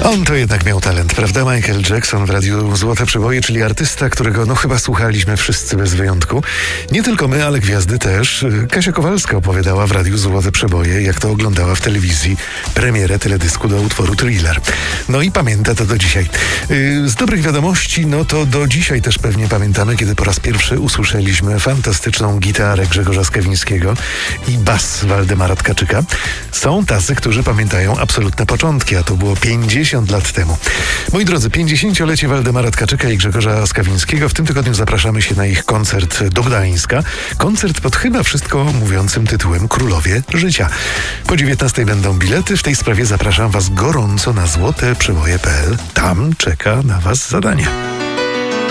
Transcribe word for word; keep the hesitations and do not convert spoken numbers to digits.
On to jednak miał talent, prawda? Michael Jackson w radiu Złote Przeboje, czyli artysta, którego no chyba słuchaliśmy wszyscy bez wyjątku. Nie tylko my, ale gwiazdy też. Kasia Kowalska opowiadała w radiu Złote Przeboje, jak to oglądała w telewizji premierę teledysku do utworu Thriller. No i pamięta to do dzisiaj. Z dobrych wiadomości, no to do dzisiaj też pewnie pamiętamy, kiedy po raz pierwszy usłyszeliśmy fantastyczną gitarę Grzegorza Skawińskiego i bas Waldemara Tkaczyka. Są tacy, którzy pamiętają absolutne początki, a to było pięćdziesiąt lat temu. Moi drodzy, pięćdziesięciolecie Waldemara Tkaczyka i Grzegorza Skawińskiego. W tym tygodniu zapraszamy się na ich koncert do Gdańska. Koncert pod chyba wszystko mówiącym tytułem Królowie Życia. Po dziewiętnastej będą bilety. W tej sprawie zapraszam Was gorąco na złote przeboje kropka pe el. Tam czeka na Was zadanie.